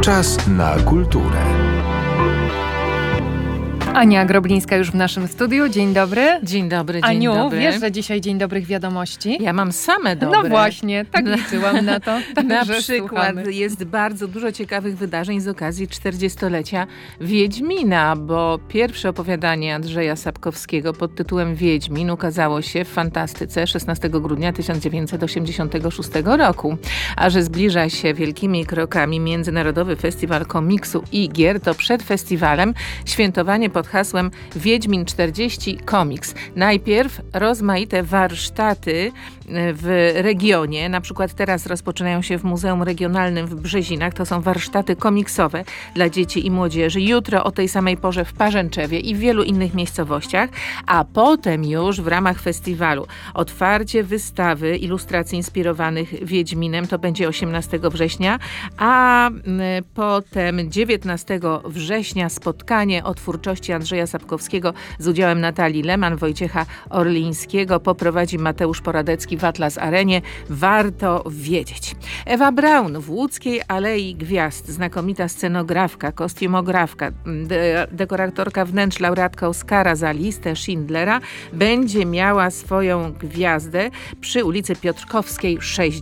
Czas na kulturę. Ania Groblińska już w naszym studiu. Dzień dobry. Dzień dobry, dzień Aniu, dobry. wiesz, że dzisiaj dzień dobrych wiadomości? Ja mam same dobre. No właśnie, tak liczyłam na to. Na że przykład słuchamy. jest bardzo dużo ciekawych wydarzeń z okazji 40-lecia Wiedźmina, bo pierwsze opowiadanie Andrzeja Sapkowskiego pod tytułem Wiedźmin ukazało się w Fantastyce 16 grudnia 1986 roku. A że zbliża się wielkimi krokami Międzynarodowy Festiwal Komiksu i Gier, to przed festiwalem świętowanie pod hasłem Wiedźmin 40 Komiks. Najpierw rozmaite warsztaty w regionie, na przykład teraz rozpoczynają się w Muzeum Regionalnym w Brzezinach. To są warsztaty komiksowe dla dzieci i młodzieży. Jutro o tej samej porze w Parzęczewie i w wielu innych miejscowościach, a potem już w ramach festiwalu otwarcie wystawy ilustracji inspirowanych Wiedźminem. To będzie 18 września, a potem 19 września spotkanie o twórczości Andrzeja Sapkowskiego z udziałem Natalii Lehmann, Wojciecha Orlińskiego. Poprowadzi Mateusz Poradecki w Atlas Arenie. Warto wiedzieć. Ewa Braun w Łódzkiej Alei Gwiazd. Znakomita scenografka, kostiumografka, dekoratorka wnętrz, laureatka Oscara za listę Schindlera. Będzie miała swoją gwiazdę przy ulicy Piotrkowskiej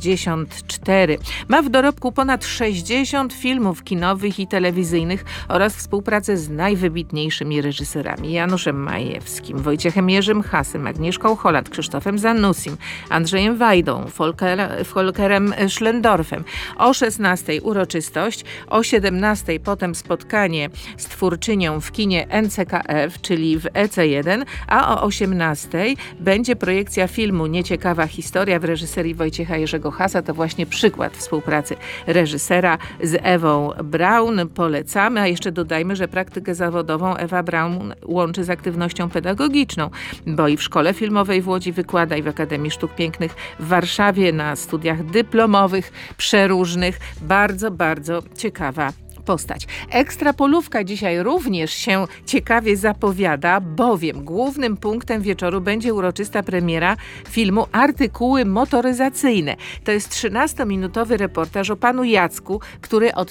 64. Ma w dorobku ponad 60 filmów kinowych i telewizyjnych oraz współpracę z najwybitniejszymi reżyserami. Januszem Majewskim, Wojciechem Jerzym Hasem, Agnieszką Holland, Krzysztofem Zanussim, Andrzejem Wajdą, Volkerem Schlendorfem. O 16 uroczystość, o 17 potem spotkanie z twórczynią w kinie NCKF, czyli w EC1, a o 18 będzie projekcja filmu Nieciekawa historia w reżyserii Wojciecha Jerzego Hasa. To właśnie przykład współpracy reżysera z Ewą Braun. Polecamy, a jeszcze dodajmy, że praktykę zawodową Ewa Braun łączy z aktywnością pedagogiczną, bo i w Szkole Filmowej w Łodzi wykłada i w Akademii Sztuk Pięknych w Warszawie na studiach dyplomowych, przeróżnych. Bardzo, bardzo ciekawa postać. Ekstrapolówka dzisiaj również się ciekawie zapowiada, bowiem głównym punktem wieczoru będzie uroczysta premiera filmu Artykuły motoryzacyjne. To jest 13-minutowy reportaż o panu Jacku, który od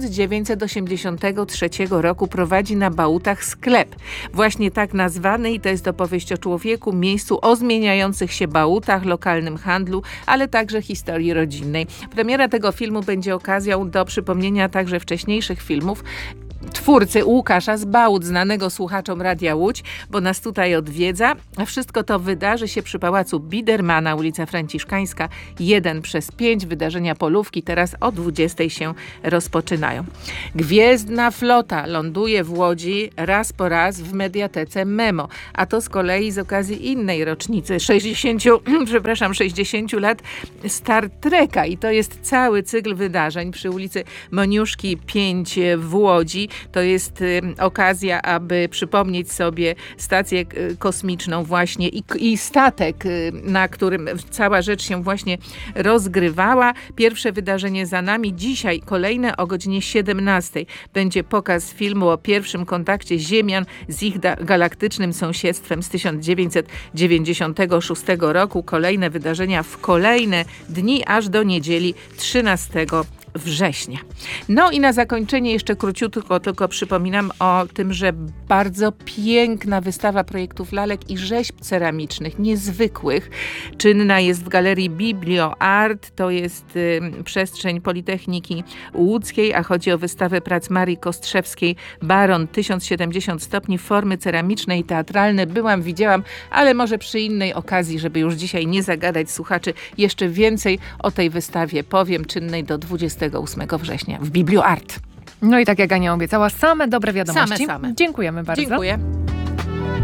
1983 roku prowadzi na Bałutach sklep. Właśnie tak nazwany, i to jest opowieść o człowieku, miejscu o zmieniających się bałutach, lokalnym handlu, ale także historii rodzinnej. Premiera tego filmu będzie okazją do przypomnienia także wcześniejszych filmów twórcy Łukasza z Bałut, znanego słuchaczom Radia Łódź, bo nas tutaj odwiedza. A wszystko to wydarzy się przy Pałacu Bidermana, ulica Franciszkańska 1/5. Wydarzenia polówki teraz o 20 się rozpoczynają. Gwiezdna Flota ląduje w Łodzi raz po raz w mediatece Memo, a to z kolei z okazji innej rocznicy 60 lat Star Treka, i to jest cały cykl wydarzeń przy ulicy Moniuszki 5 w Łodzi. To jest okazja, aby przypomnieć sobie stację kosmiczną właśnie i statek, na którym cała rzecz się właśnie rozgrywała. Pierwsze wydarzenie za nami. Dzisiaj kolejne o godzinie 17 będzie pokaz filmu o pierwszym kontakcie Ziemian z ich galaktycznym sąsiedztwem z 1996 roku. Kolejne wydarzenia w kolejne dni, aż do niedzieli 13 września. No i na zakończenie jeszcze króciutko tylko przypominam o tym, że bardzo piękna wystawa projektów lalek i rzeźb ceramicznych, niezwykłych, czynna jest w Galerii BiblioArt. To jest przestrzeń Politechniki Łódzkiej, a chodzi o wystawę prac Marii Kostrzewskiej Baron 1070 stopni, formy ceramiczne i teatralne. Byłam, widziałam, ale może przy innej okazji, żeby już dzisiaj nie zagadać słuchaczy, jeszcze więcej o tej wystawie powiem, czynnej do 28 września w BiblioArt. No i tak jak Ania obiecała, same dobre wiadomości. Same. Dziękujemy bardzo. Dziękuję.